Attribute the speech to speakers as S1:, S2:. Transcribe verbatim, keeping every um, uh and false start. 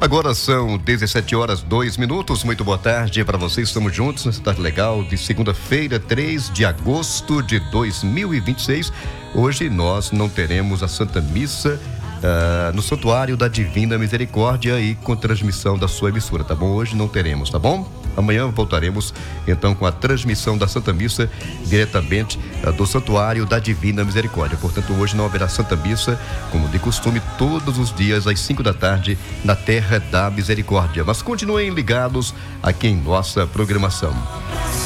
S1: Agora são dezessete horas, dois minutos. Muito boa tarde para vocês. Estamos juntos nessa tarde legal de segunda-feira, três de agosto de dois mil e vinte e seis. Hoje nós não teremos a Santa Missa uh, no Santuário da Divina Misericórdia e com transmissão da sua emissora, tá bom? Hoje não teremos, tá bom? Amanhã voltaremos então com a transmissão da Santa Missa diretamente uh, do Santuário da Divina Misericórdia. Portanto, hoje não haverá Santa Missa, como de costume, todos os dias às cinco da tarde na Terra da Misericórdia. Mas continuem ligados aqui em nossa programação.